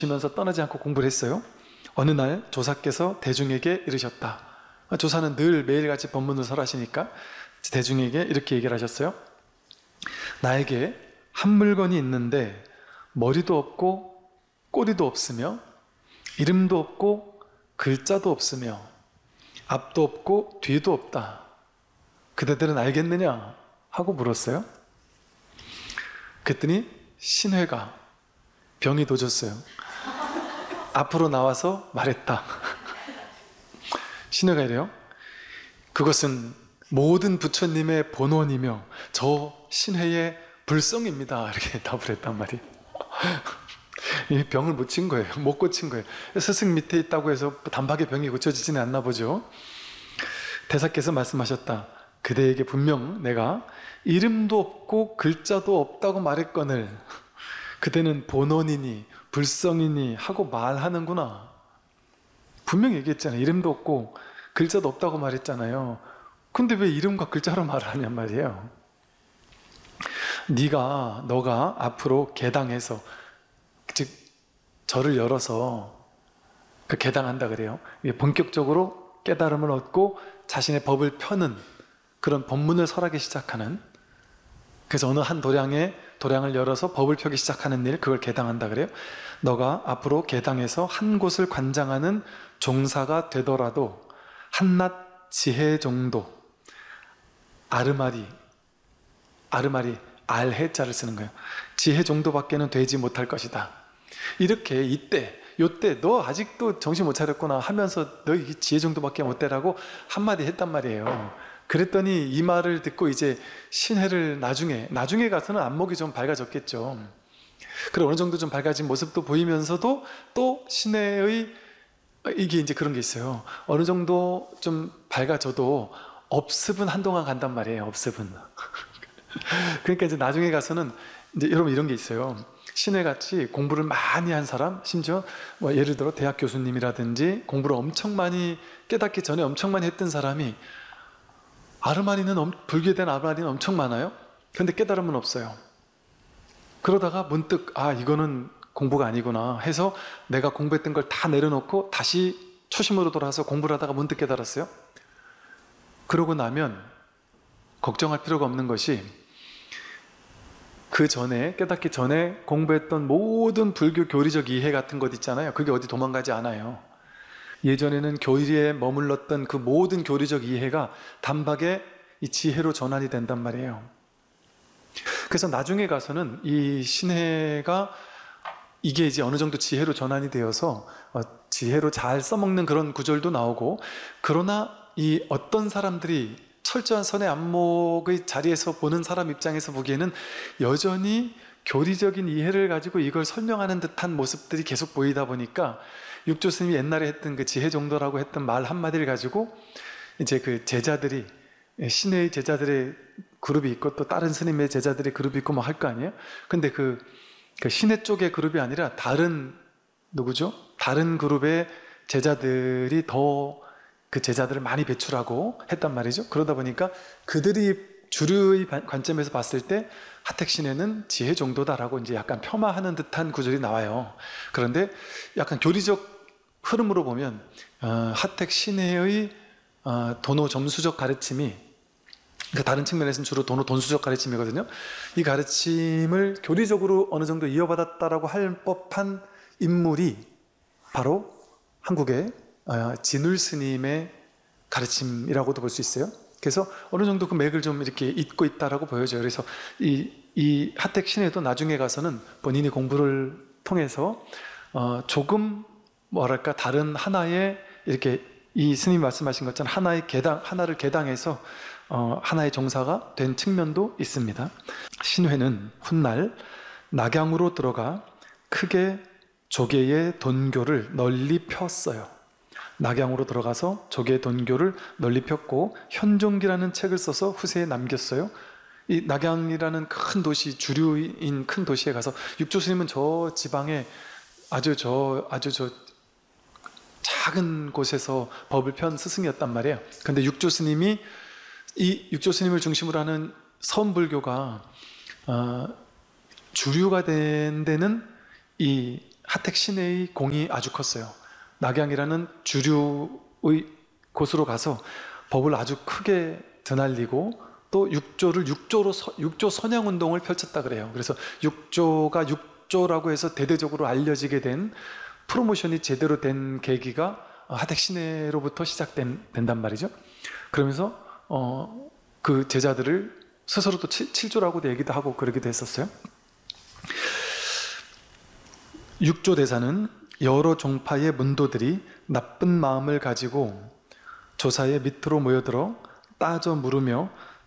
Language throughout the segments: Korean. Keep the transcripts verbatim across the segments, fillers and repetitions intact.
면서 떠나지 않고 공부를 했어요. 어느 날 조사께서 대중에게 이르셨다. 조사는 늘 매일같이 법문을 설하시니까 대중에게 이렇게 얘기를 하셨어요. 나에게 한 물건이 있는데 머리도 없고 꼬리도 없으며 이름도 없고 글자도 없으며 앞도 없고 뒤도 없다. 그대들은 알겠느냐? 하고 물었어요. 그랬더니 신회가 병이 도졌어요. 앞으로 나와서 말했다. 신회가 이래요. 그것은 모든 부처님의 본원이며 저 신회의 불성입니다. 이렇게 답을 했단 말이에요. 이 병을 못 친 거예요. 못 고친 거예요. 스승 밑에 있다고 해서 단박에 병이 고쳐지지는 않나 보죠. 대사께서 말씀하셨다. 그대에게 분명 내가 이름도 없고 글자도 없다고 말했거늘 그대는 본원이니 불성이니 하고 말하는구나. 분명히 얘기했잖아요. 이름도 없고 글자도 없다고 말했잖아요. 근데 왜 이름과 글자로 말을 하냔 말이에요. 네가 너가 앞으로 개당해서, 즉 절을 열어서 그 개당한다 그래요. 본격적으로 깨달음을 얻고 자신의 법을 펴는 그런 법문을 설하기 시작하는, 그래서 어느 한 도량에 도량을 열어서 법을 펴기 시작하는 일, 그걸 개당한다 그래요. 너가 앞으로 개당해서 한 곳을 관장하는 종사가 되더라도 한낱 지혜 정도, 아르마리, 아르마리 알해자를 쓰는 거예요. 지혜 정도밖에는 되지 못할 것이다. 이렇게 이때 요때 너 아직도 정신 못 차렸구나 하면서 너 이게 지혜 정도밖에 못 되라고 한마디 했단 말이에요. 그랬더니 이 말을 듣고 이제 신회를 나중에 나중에 가서는 안목이 좀 밝아졌겠죠. 그리고 어느 정도 좀 밝아진 모습도 보이면서도 또 신회의 이게 이제 그런 게 있어요. 어느 정도 좀 밝아져도 업습은 한동안 간단 말이에요. 업습은. 그러니까 이제 나중에 가서는 이제 여러분 이런 게 있어요. 신회같이 공부를 많이 한 사람, 심지어 뭐 예를 들어 대학 교수님이라든지 공부를 엄청 많이 깨닫기 전에 엄청 많이 했던 사람이 아르마니는 불교에 대한 아르마니는 엄청 많아요. 그런데 깨달음은 없어요. 그러다가 문득 아 이거는 공부가 아니구나 해서 내가 공부했던 걸 다 내려놓고 다시 초심으로 돌아와서 공부를 하다가 문득 깨달았어요. 그러고 나면 걱정할 필요가 없는 것이 그 전에 깨닫기 전에 공부했던 모든 불교 교리적 이해 같은 것 있잖아요. 그게 어디 도망가지 않아요. 예전에는 교리에 머물렀던 그 모든 교리적 이해가 단박에 이 지혜로 전환이 된단 말이에요. 그래서 나중에 가서는 이 신혜가 이게 이제 어느 정도 지혜로 전환이 되어서 지혜로 잘 써먹는 그런 구절도 나오고, 그러나 이 어떤 사람들이 철저한 선의 안목의 자리에서 보는 사람 입장에서 보기에는 여전히 교리적인 이해를 가지고 이걸 설명하는 듯한 모습들이 계속 보이다 보니까 육조 스님이 옛날에 했던 그 지혜 정도라고 했던 말 한마디를 가지고 이제 그 제자들이, 신의 제자들의 그룹이 있고 또 다른 스님의 제자들의 그룹이 있고 뭐 할 거 아니에요? 근데 그, 그 신의 쪽의 그룹이 아니라 다른 누구죠? 다른 그룹의 제자들이 더 그 제자들을 많이 배출하고 했단 말이죠. 그러다 보니까 그들이 주류의 관점에서 봤을 때 하택신혜는 지혜 정도다라고 이제 약간 폄하하는 듯한 구절이 나와요. 그런데 약간 교리적 흐름으로 보면 어, 하택신혜의 어, 도노 점수적 가르침이, 그 다른 측면에서는 주로 도노 돈수적 가르침이거든요. 이 가르침을 교리적으로 어느 정도 이어받았다라고 할 법한 인물이 바로 한국의 진울 스님의 가르침이라고도 볼 수 있어요. 그래서 어느 정도 그 맥을 좀 이렇게 잇고 있다라고 보여져요. 그래서 이, 이 하택 신혜도 나중에 가서는 본인이 공부를 통해서 어 조금 뭐랄까 다른 하나의 이렇게 이 스님이 말씀하신 것처럼 하나의 개당, 하나를 개당해서 어 하나의 종사가 된 측면도 있습니다. 신회는 훗날 낙양으로 들어가 크게 조계의 돈교를 널리 폈어요. 낙양으로 들어가서 조계 돈교를 널리 폈고 현종기라는 책을 써서 후세에 남겼어요. 이 낙양이라는 큰 도시, 주류인 큰 도시에 가서 육조 스님은 저 지방에 아주 저 아주 저 작은 곳에서 법을 편 스승이었단 말이에요. 근데 육조 스님이 이 육조 스님을 중심으로 하는 서원불교가 어, 주류가 된 데는 이 하택 시내의 공이 아주 컸어요. 낙양이라는 주류의 곳으로 가서 법을 아주 크게 드날리고 또 육조를 육조로 육조 선양 운동을 펼쳤다 그래요. 그래서 육조가 육조라고 해서 대대적으로 알려지게 된 프로모션이 제대로 된 계기가 하택 시내로부터 시작된단 말이죠. 그러면서 어, 그 제자들을 스스로 또 칠조라고도 얘기도 하고 그러기도 했었어요. 육조 대사는 여러 종파의 문도들이 나쁜 마음을 가지고 조사의 밑으로 모여들어 따져 물으며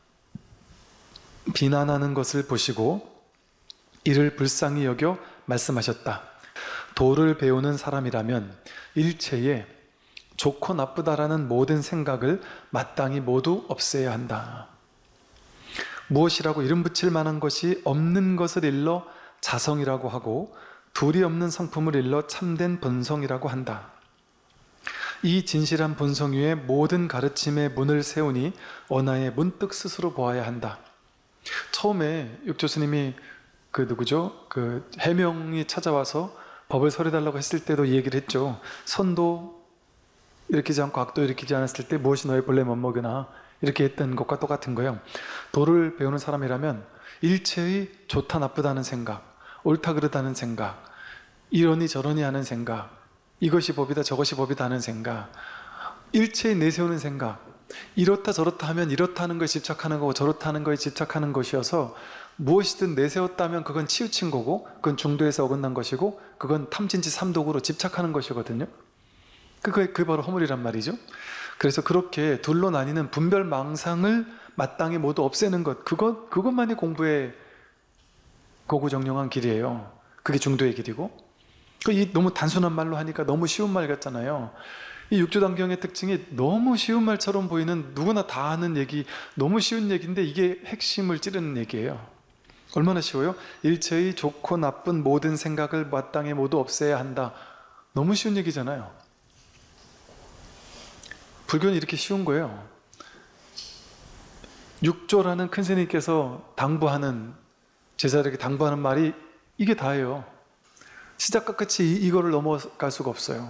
비난하는 것을 보시고 이를 불쌍히 여겨 말씀하셨다. 도를 배우는 사람이라면 일체에 좋고 나쁘다라는 모든 생각을 마땅히 모두 없애야 한다. 무엇이라고 이름 붙일 만한 것이 없는 것을 일러 자성이라고 하고 둘이 없는 성품을 일러 참된 본성이라고 한다. 이 진실한 본성 위에 모든 가르침의 문을 세우니 언하에 문득 스스로 보아야 한다. 처음에 육조 스님이 그 누구죠? 그 해명이 찾아와서 법을 설해달라고 했을 때도 이 얘기를 했죠. 선도 일으키지 않고 악도 일으키지 않았을 때 무엇이 너의 본래 면목이나 이렇게 했던 것과 똑같은 거예요. 도를 배우는 사람이라면 일체의 좋다 나쁘다는 생각, 옳다 그르다는 생각, 이러니 저러니 하는 생각, 이것이 법이다 저것이 법이다 하는 생각, 일체의 내세우는 생각, 이렇다 저렇다 하면 이렇다 하는 거에 집착하는 거고 저렇다 하는 거에 집착하는 것이어서 무엇이든 내세웠다면 그건 치우친 거고 그건 중도에서 어긋난 것이고 그건 탐진치 삼독으로 집착하는 것이거든요. 그게, 그게 바로 허물이란 말이죠. 그래서 그렇게 둘로 나뉘는 분별망상을 마땅히 모두 없애는 것, 그것, 그것만이 공부의 고구정령한 길이에요. 그게 중도의 길이고, 이 너무 단순한 말로 하니까 너무 쉬운 말 같잖아요. 이 육조단경의 특징이 너무 쉬운 말처럼 보이는, 누구나 다 아는 얘기, 너무 쉬운 얘기인데 이게 핵심을 찌르는 얘기예요. 얼마나 쉬워요? 일체의 좋고 나쁜 모든 생각을 마땅히 모두 없애야 한다. 너무 쉬운 얘기잖아요. 불교는 이렇게 쉬운 거예요. 육조라는 큰 스님께서 당부하는, 제자들에게 당부하는 말이 이게 다예요. 시작과 끝이 이거를 넘어갈 수가 없어요.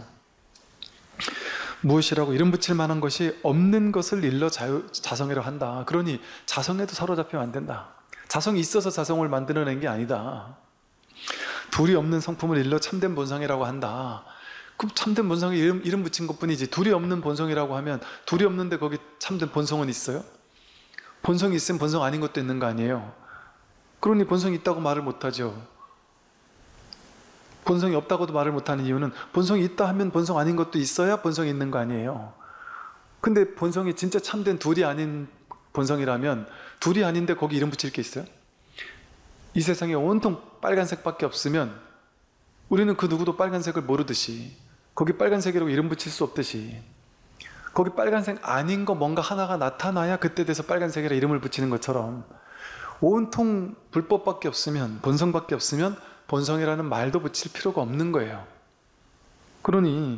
무엇이라고 이름 붙일 만한 것이 없는 것을 일러 자유, 자성이라 한다. 그러니 자성에도 사로잡히면 안 된다. 자성이 있어서 자성을 만들어낸 게 아니다. 둘이 없는 성품을 일러 참된 본성이라고 한다. 그럼 참된 본성에 이름, 이름 붙인 것뿐이지, 둘이 없는 본성이라고 하면 둘이 없는데 거기 참된 본성은 있어요? 본성이 있으면 본성 아닌 것도 있는 거 아니에요? 그러니 본성이 있다고 말을 못하죠. 본성이 없다고도 말을 못하는 이유는 본성이 있다 하면 본성 아닌 것도 있어야 본성이 있는 거 아니에요. 근데 본성이 진짜 참된 둘이 아닌 본성이라면 둘이 아닌데 거기 이름 붙일 게 있어요? 이 세상에 온통 빨간색밖에 없으면 우리는 그 누구도 빨간색을 모르듯이, 거기 빨간색이라고 이름 붙일 수 없듯이, 거기 빨간색 아닌 거 뭔가 하나가 나타나야 그때 돼서 빨간색이라 이름을 붙이는 것처럼 온통 불법밖에 없으면, 본성밖에 없으면 본성이라는 말도 붙일 필요가 없는 거예요. 그러니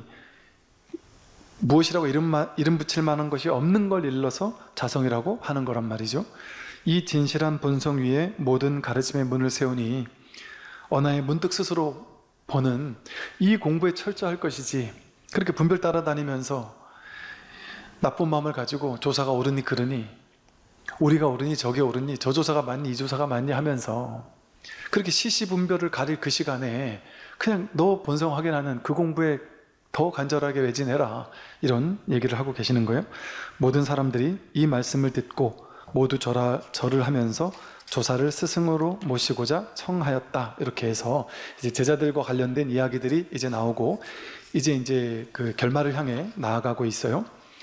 무엇이라고 이름, 이름 붙일 만한 것이 없는 걸 일러서 자성이라고 하는 거란 말이죠. 이 진실한 본성 위에 모든 가르침의 문을 세우니 언하에 문득 스스로 보는 이 공부에 철저할 것이지, 그렇게 분별 따라다니면서 나쁜 마음을 가지고 조사가 옳으니 그르니, 우리가 옳으니 저게 옳으니, 저 조사가 맞니 이 조사가 맞니 하면서 그렇게 시시분별을 가릴 그 시간에 그냥 너 본성 확인하는 그 공부에 더 간절하게 매진해라, 이런 얘기를 하고 계시는 거예요. 모든 사람들이 이 말씀을 듣고 모두 절하, 절을 하면서 조사를 스승으로 모시고자 청하였다. 이렇게 해서 이제 제자들과 관련된 이야기들이 이제 나오고 이제 이제 그 결말을 향해 나아가고 있어요.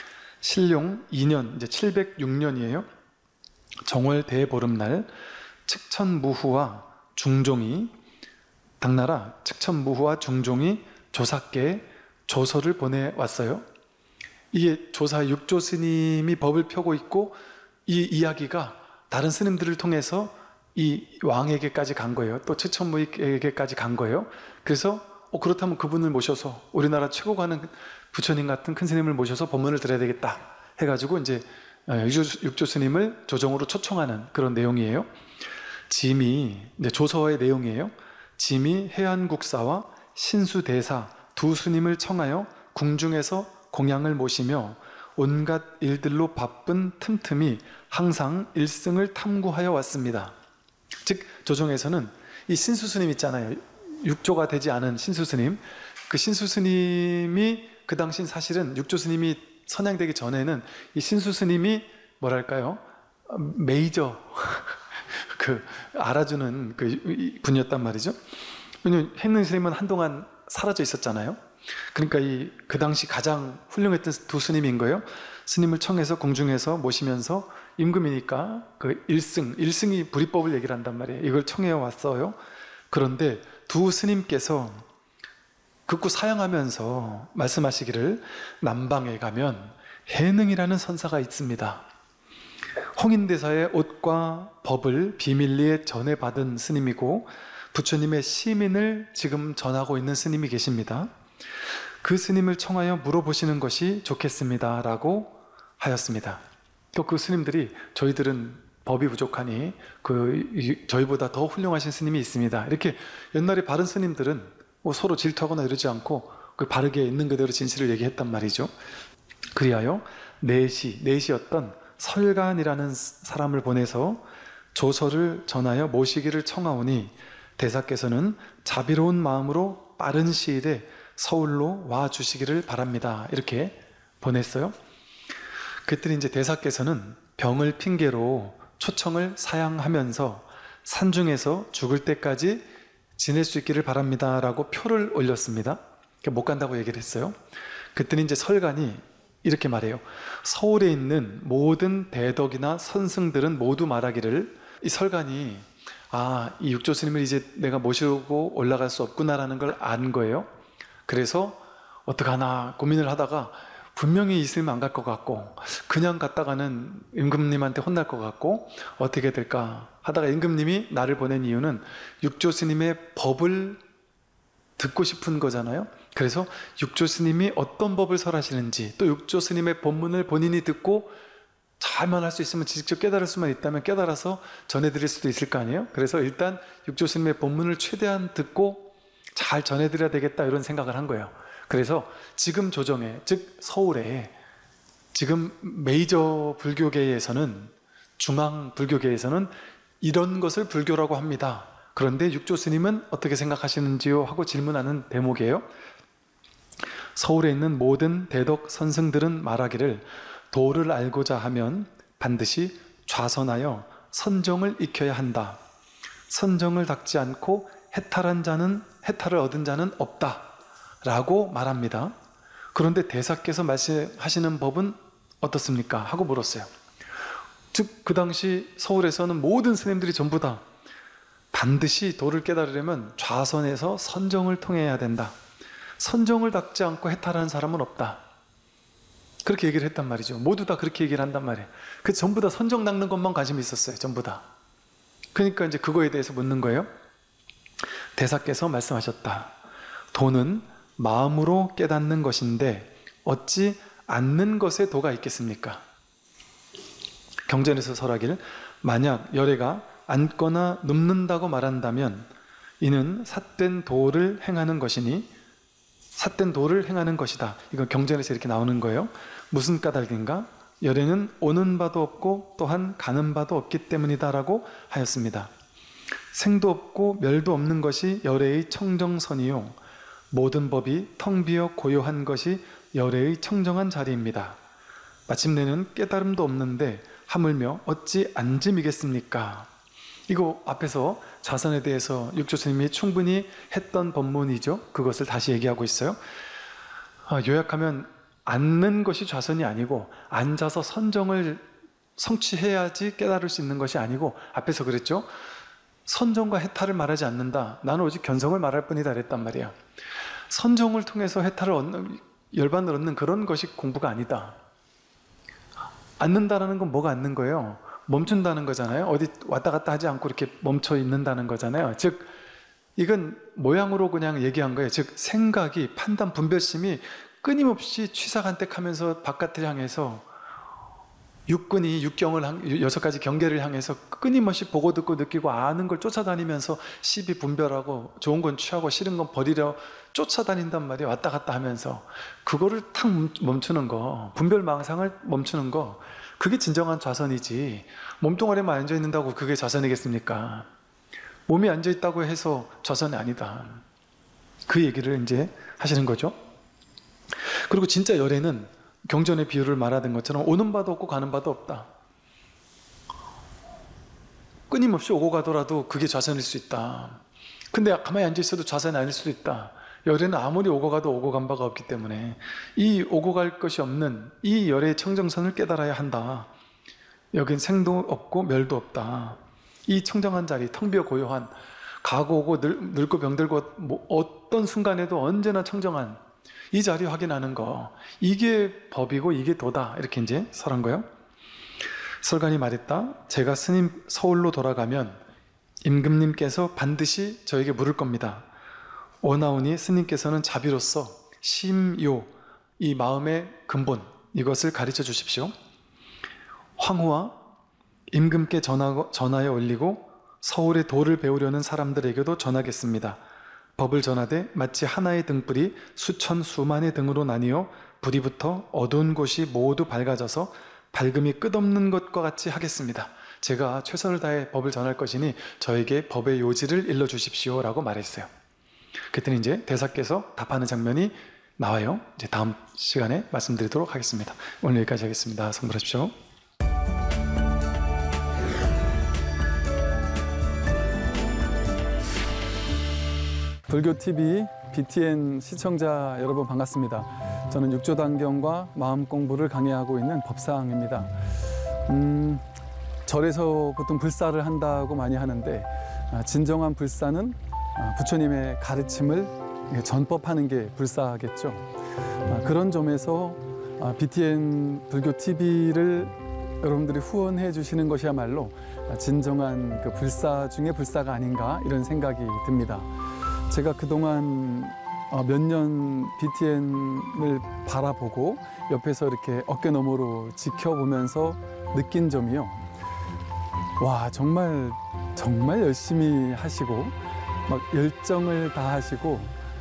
신룡 이 년, 이제 칠백육 년이에요. 정월 대보름날 측천무후와 중종이, 당나라 측천무후와 중종이 조사께 조서를 보내왔어요. 이게 조사 육조 스님이 법을 펴고 있고 이 이야기가 다른 스님들을 통해서 이 왕에게까지 간 거예요. 또 측천무후에게까지 간 거예요. 그래서 어, 그렇다면 그분을 모셔서, 우리나라 최고 가는 부처님 같은 큰 스님을 모셔서 법문을 들어야 되겠다 해가지고 이제 육조, 육조 스님을 조정으로 초청하는 그런 내용이에요. 짐이, 이제 조서의 내용이에요. 짐이 해안국사와 신수대사 두 스님을 청하여 궁중에서 공양을 모시며 온갖 일들로 바쁜 틈틈이 항상 일승을 탐구하여 왔습니다. 즉 조정에서는 이 신수스님 있잖아요. 육조가 되지 않은 신수스님, 그 신수스님이 그 당시 사실은 육조스님이 선양되기 전에는 이 신수스님이 뭐랄까요, 메이저 그 알아주는 그 분이었단 말이죠. 왜냐면 행능스님은 한동안 사라져 있었잖아요. 그러니까 이 그 당시 가장 훌륭했던 두 스님인 거예요. 스님을 청해서 궁중에서 모시면서 임금이니까 그 일승, 일승이 불이법을 얘기를 한단 말이에요. 이걸 청해 왔어요. 그런데 두 스님께서 극구 사양하면서 말씀하시기를 남방에 가면 해능이라는 선사가 있습니다. 홍인대사의 옷과 법을 비밀리에 전해받은 스님이고 부처님의 시민을 지금 전하고 있는 스님이 계십니다. 그 스님을 청하여 물어보시는 것이 좋겠습니다 라고 하였습니다. 또 그 스님들이 저희들은 법이 부족하니 그 저희보다 더 훌륭하신 스님이 있습니다. 이렇게 옛날에 바른 스님들은 뭐 서로 질투하거나 이러지 않고 그 바르게 있는 그대로 진실을 얘기했단 말이죠. 그리하여 내시, 내시였던 설간이라는 사람을 보내서 조서를 전하여 모시기를 청하오니 대사께서는 자비로운 마음으로 빠른 시일에 서울로 와 주시기를 바랍니다. 이렇게 보냈어요. 그랬더니 이제 대사께서는 병을 핑계로 초청을 사양하면서 산중에서 죽을 때까지 지낼 수 있기를 바랍니다 라고 표를 올렸습니다. 못 간다고 얘기를 했어요. 그랬더니 이제 설간이 이렇게 말해요. 서울에 있는 모든 대덕이나 선승들은 모두 말하기를, 이 설간이 아, 이 육조 스님을 이제 내가 모시고 올라갈 수 없구나라는 걸 안 거예요. 그래서 어떡하나 고민을 하다가 분명히 이 스님 안 갈 것 같고 그냥 갔다가는 임금님한테 혼날 것 같고 어떻게 될까 하다가 임금님이 나를 보낸 이유는 육조 스님의 법을 듣고 싶은 거잖아요. 그래서 육조 스님이 어떤 법을 설하시는지, 또 육조 스님의 법문을 본인이 듣고 잘만 할 수 있으면 직접 깨달을 수만 있다면 깨달아서 전해드릴 수도 있을 거 아니에요. 그래서 일단 육조 스님의 법문을 최대한 듣고 잘 전해드려야 되겠다 이런 생각을 한 거예요. 그래서 지금 조정에, 즉 서울에 지금 메이저 불교계에서는, 중앙 불교계에서는 이런 것을 불교라고 합니다. 그런데 육조 스님은 어떻게 생각하시는지요? 하고 질문하는 대목이에요. 서울에 있는 모든 대덕 선승들은 말하기를 도를 알고자 하면 반드시 좌선하여 선정을 익혀야 한다. 선정을 닦지 않고 해탈한 자는, 해탈을 얻은 자는 없다 라고 말합니다. 그런데 대사께서 말씀하시는 법은 어떻습니까? 하고 물었어요. 즉 그 당시 서울에서는 모든 스님들이 전부 다 반드시 도를 깨달으려면 좌선에서 선정을 통해야 된다. 선정을 닦지 않고 해탈하는 사람은 없다. 그렇게 얘기를 했단 말이죠. 모두 다 그렇게 얘기를 한단 말이에요. 그 전부 다 선정 닦는 것만 관심이 있었어요. 전부 다. 그러니까 이제 그거에 대해서 묻는 거예요. 대사께서 말씀하셨다. 도는 마음으로 깨닫는 것인데 어찌 않는 것에 도가 있겠습니까? 경전에서 설하길 만약 열애가 앉거나 눕는다고 말한다면 이는 삿된 도를 행하는 것이니 삿된 도를 행하는 것이다. 이거 경전에서 이렇게 나오는 거예요. 무슨 까닭인가? 열애는 오는 바도 없고 또한 가는 바도 없기 때문이다 라고 하였습니다. 생도 없고 멸도 없는 것이 열애의 청정선이요 모든 법이 텅 비어 고요한 것이 열애의 청정한 자리입니다. 마침내는 깨달음도 없는데 하물며 어찌 안짐이겠습니까? 이거 앞에서 좌선에 대해서 육조 스님이 충분히 했던 법문이죠. 그것을 다시 얘기하고 있어요. 아, 요약하면 앉는 것이 좌선이 아니고 앉아서 선정을 성취해야지 깨달을 수 있는 것이 아니고, 앞에서 그랬죠. 선정과 해탈을 말하지 않는다. 나는 오직 견성을 말할 뿐이다 그랬단 말이야. 선정을 통해서 해탈을 얻는, 열반을 얻는 그런 것이 공부가 아니다. 앉는다라는 건 뭐가 앉는 거예요? 멈춘다는 거잖아요. 어디 왔다 갔다 하지 않고 이렇게 멈춰 있는다는 거잖아요. 즉 이건 모양으로 그냥 얘기한 거예요. 즉 생각이, 판단, 분별심이 끊임없이 취사간택하면서 바깥을 향해서 육근이 육경을, 여섯 가지 경계를 향해서 끊임없이 보고 듣고 느끼고 아는 걸 쫓아다니면서 시비 분별하고 좋은 건 취하고 싫은 건 버리려 쫓아다닌단 말이에요. 왔다 갔다 하면서. 그거를 탁 멈추는 거, 분별망상을 멈추는 거, 그게 진정한 좌선이지. 몸뚱아리만 앉아 있는다고 그게 좌선이겠습니까? 몸이 앉아 있다고 해서 좌선이 아니다. 그 얘기를 이제 하시는 거죠. 그리고 진짜 열애는 경전의 비유를 말하던 것처럼 오는 바도 없고 가는 바도 없다. 끊임없이 오고 가더라도 그게 좌선일 수 있다. 근데 가만히 앉아 있어도 좌선이 아닐 수도 있다. 열애는 아무리 오고 가도 오고 간 바가 없기 때문에 이 오고 갈 것이 없는 이 열애의 청정선을 깨달아야 한다. 여긴 생도 없고 멸도 없다. 이 청정한 자리, 텅 비어 고요한, 가고 오고 늙, 늙고 병들고 뭐 어떤 순간에도 언제나 청정한 이 자리 확인하는 거, 이게 법이고 이게 도다. 이렇게 이제 설한 거예요. 설관이 말했다. 제가 스님 서울로 돌아가면 임금님께서 반드시 저에게 물을 겁니다. 오나오니 스님께서는 자비로서 심요, 이 마음의 근본, 이것을 가르쳐 주십시오. 황후와 임금께 전하, 전하여 올리고 서울의 도를 배우려는 사람들에게도 전하겠습니다. 법을 전하되 마치 하나의 등불이 수천 수만의 등으로 나뉘어 불이 붙어 어두운 곳이 모두 밝아져서 밝음이 끝없는 것과 같이 하겠습니다. 제가 최선을 다해 법을 전할 것이니 저에게 법의 요지를 일러주십시오 라고 말했어요. 그때는 이제 대사께서 답하는 장면이 나와요. 이제 다음 시간에 말씀드리도록 하겠습니다. 오늘 여기까지 하겠습니다. 성불하십시오. 불교티비 비티엔 시청자 여러분 반갑습니다. 저는 육조단경과 마음공부를 강의하고 있는 법상입니다. 음, 절에서 보통 불사를 한다고 많이 하는데 진정한 불사는 부처님의 가르침을 전법하는 게 불사겠죠. 그런 점에서 비티엔 불교티비를 여러분들이 후원해 주시는 것이야말로 진정한 그 불사 중에 불사가 아닌가 이런 생각이 듭니다. 제가 그동안 몇 년 비티엔을 바라보고 옆에서 이렇게 어깨너머로 지켜보면서 느낀 점이요. 와, 정말 정말 열심히 하시고 막 열정을 다하시고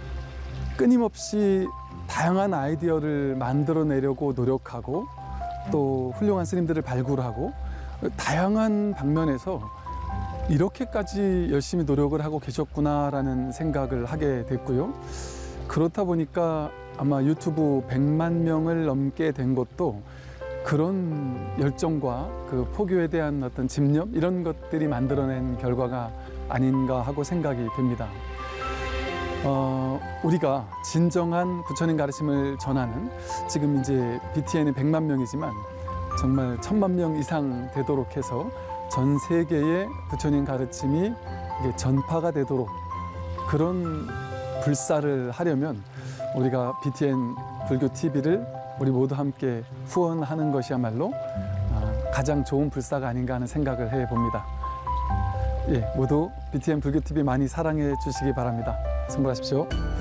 끊임없이 다양한 아이디어를 만들어내려고 노력하고 또 훌륭한 스님들을 발굴하고 다양한 방면에서 이렇게까지 열심히 노력을 하고 계셨구나라는 생각을 하게 됐고요. 그렇다 보니까 아마 유튜브 백만 명을 넘게 된 것도 그런 열정과 그 포교에 대한 어떤 집념 이런 것들이 만들어낸 결과가 아닌가 하고 생각이 됩니다. 어, 우리가 진정한 부처님 가르침을 전하는 지금 이제 비티엔이 백만 명이지만 정말 천만 명 이상 되도록 해서 전 세계의 부처님 가르침이 전파가 되도록 그런 불사를 하려면 우리가 비티엔 불교티비를 우리 모두 함께 후원하는 것이야말로 가장 좋은 불사가 아닌가 하는 생각을 해봅니다. 예, 모두 비티엔 불교티비 많이 사랑해 주시기 바랍니다. 성불하십시오.